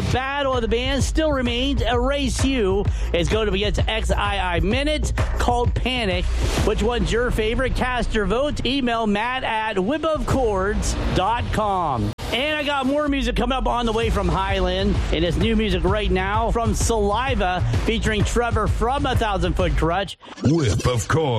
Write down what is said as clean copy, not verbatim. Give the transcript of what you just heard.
battle of the bands still remains. Erase You is going to be against XII Minute, called Panic. Which one's your favorite? Cast your vote. Email matt@whipofchords.com. And I got more music coming up on the way from Highland. And it's new music right now from Saliva featuring Trevor from 1,000 Foot Crutch. Whip of Chords.